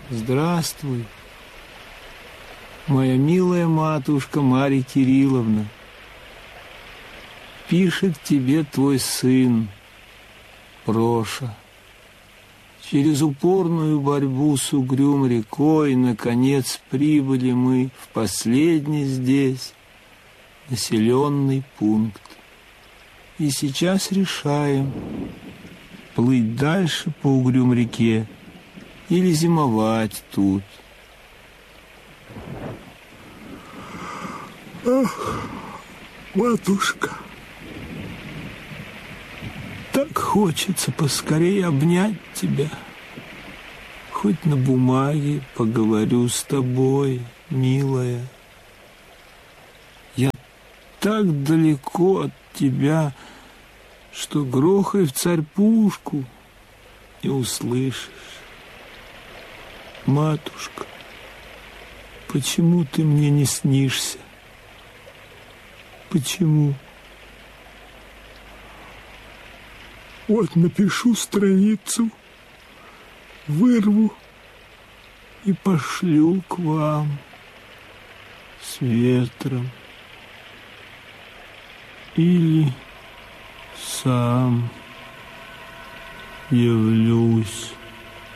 Здравствуй, моя милая матушка Марья Кирилловна. Пишет тебе твой сын Проша. Через упорную борьбу с угрюм рекой наконец прибыли мы в последний здесь населенный пункт. И сейчас решаем, плыть дальше по угрюм реке или зимовать тут. Ах, матушка, так хочется поскорее обнять тебя. Хоть на бумаге поговорю с тобой, милая. Я так далеко от тебя, что грохай в царь-пушку не услышишь. Матушка, почему ты мне не снишься? Почему? вот напишу страницу, вырву и пошлю к вам с ветром. Или сам явлюсь.